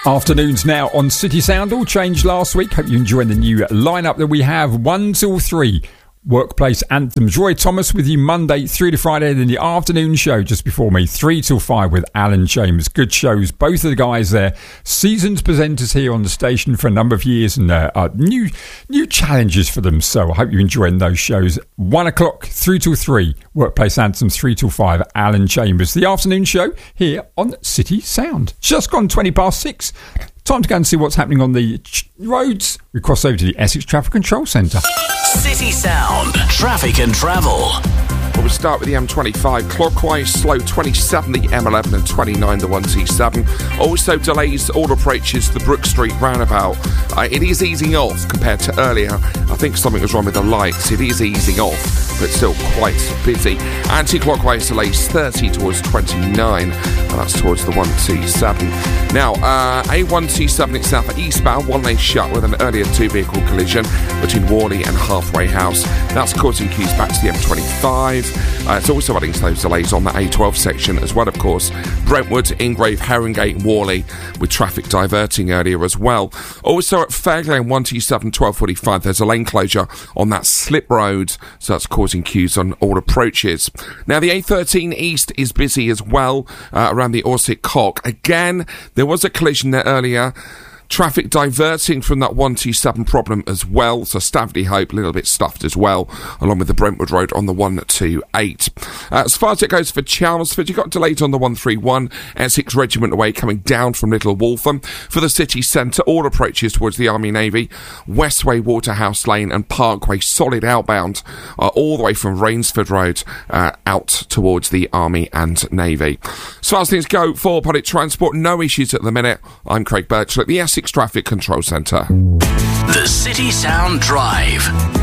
Afternoons now on City Sound. All changed last week. Hope you enjoyed the new lineup that we have. 1 till 3 workplace anthems. Roy Thomas with you Monday through to Friday. Then the afternoon show just before me, 3 till 5 with Alan Chambers. Good shows. Both of the guys there. Seasoned presenters here on the station for a number of years, and new challenges for them. So I hope you're enjoying those shows. 1 o'clock through till 3. Workplace anthems 3 till 5. Alan Chambers. The afternoon show here on City Sound. Just gone 20 past 6. Time to go and see what's happening on the roads. We cross over to the Essex Traffic Control Centre. City Sound, traffic and travel. Well, we'll start with the M25 clockwise, slow 27, the M11 and 29, the 1T7. Also delays all approaches to the Brook Street roundabout. It is easing off compared to earlier. I think something was wrong with the lights. It is easing off, but still quite busy. Anti-clockwise delays 30 towards 29, and that's towards the 1T7. Now, A1T7 itself eastbound, one lane shut with an earlier two-vehicle collision between Worley and Halfway House. That's causing queues back to the M25. It's also adding to those delays on the A12 section as well, of course. Brentwood, Ingrave, Herringate, Worley, with traffic diverting earlier as well. Also at Fairlane 1T7 1245, there's a lane closure on that slip road, so that's causing queues on all approaches. Now the A13 East is busy as well, around the Orsett Cock. Again, there was a collision there earlier. Traffic diverting from that 1T7 problem as well, so Staveley Hope a little bit stuffed as well, along with the Brentwood Road on the 128. As far as it goes for Chelmsford, you've got delays on the 131, Essex Regiment Way coming down from Little Waltham. For the city centre, all approaches towards the Army Navy, Westway, Waterhouse Lane and Parkway, solid outbound, all the way from Rainsford Road out towards the Army and Navy. As far as things go for public transport, no issues at the minute. I'm Craig Birchall at the Essex Traffic Control Centre. The City Sound Drive.